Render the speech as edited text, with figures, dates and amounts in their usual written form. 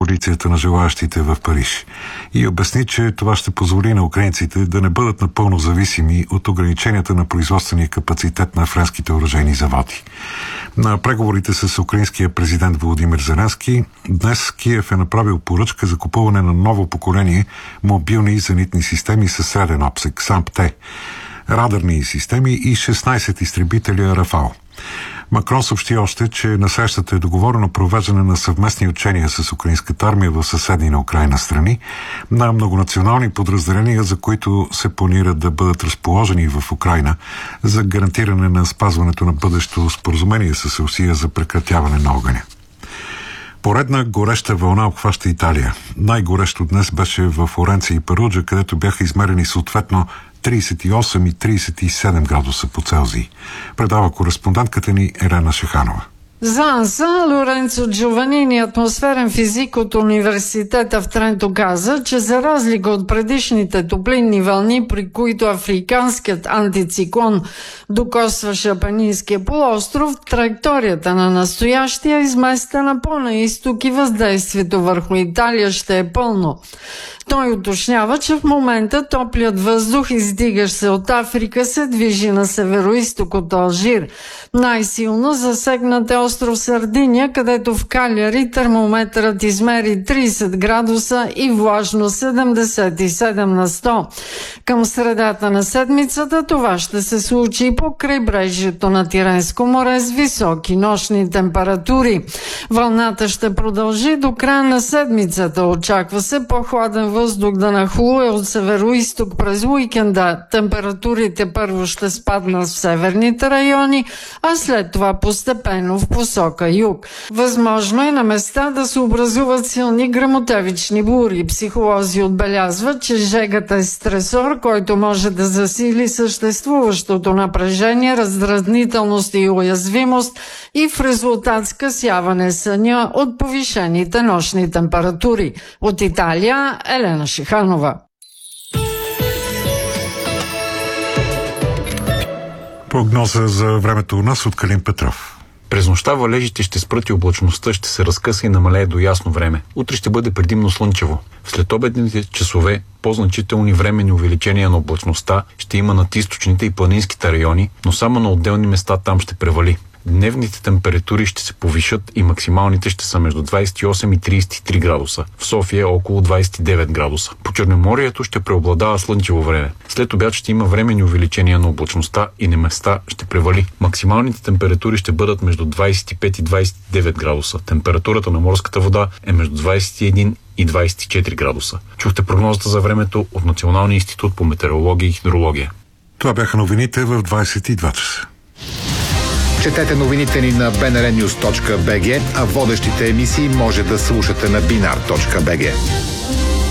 коалицията на желаящите в Париж и обясни, че това ще позволи на украинците да не бъдат напълно зависими от ограниченията на производствения капацитет на френските оръжейни заводи. На преговорите с украинския президент Володимир Зеленски днес Киев е направил поръчка за купуване на ново поколение мобилни и зенитни системи със среден обсег САМП-Т, радарни системи и 16 изтребителя Рафал. Макрон съобщи още, че на срещата е договорено провеждане на съвместни учения с украинската армия в съседни на Украйна страни на многонационални подразделения, за които се планира да бъдат разположени в Украйна за гарантиране на спазването на бъдещо споразумение с Русия за прекратяване на огъня. Поредна гореща вълна обхваща Италия. Най-горещо днес беше в Флоренция и Перуджа, където бяха измерени съответно 38 и 37 градуса по Целзий. Предава кореспондентката ни Елена Шеханова. За Лоренцо Джованини, атмосферен физик от университета в Тренто, каза, че за разлика от предишните топлинни вълни, при които африканският антициклон докосваше Апенинския полуостров, траекторията на настоящия е изместена по-на изток и въздействието върху Италия ще е пълно. Той уточнява, че в момента топлият въздух, издигащ се от Африка, се движи на североизток от Алжир. Най-силно засегнат е остров Сардиния, където в Каляри термометърът измери 30 градуса и влажно 77 на 100. Към средата на седмицата това ще се случи по крайбрежието на Тиренско море с високи нощни температури. Вълната ще продължи до края на седмицата. Очаква се по-хладен въздух да нахлуе от североизток през уикенда. Температурите първо ще спаднат в северните райони, а след това постепенно в посока юг. Възможно е на места да се образуват силни гръмотевични бури. Психолози отбелязват, че жегата е стресор, който може да засили съществуващото напрежение, раздразнителност и уязвимост и в резултат скъсяване съня от повишените нощни температури. От Италия, Елена Шиханова. Прогноза за времето у нас от Калин Петров. През нощта валежите ще спрат и облачността ще се разкъса и намалее до ясно време. Утре ще бъде предимно слънчево. В следобедните часове по-значителни временни увеличения на облачността ще има над източните и планинските райони, но само на отделни места там ще превали. Дневните температури ще се повишат и максималните ще са между 28 и 33 градуса. В София около 29 градуса. По Черноморието ще преобладава слънчево време. След обяд ще има временни увеличения на облачността и на места ще превали. Максималните температури ще бъдат между 25 и 29 градуса. Температурата на морската вода е между 21 и 24 градуса. Чухте прогнозата за времето от Националния институт по метеорология и хидрология. Това бяха новините в 22 часа. Четете новините ни на bnrnews.bg, а водещите емисии може да слушате на binar.bg.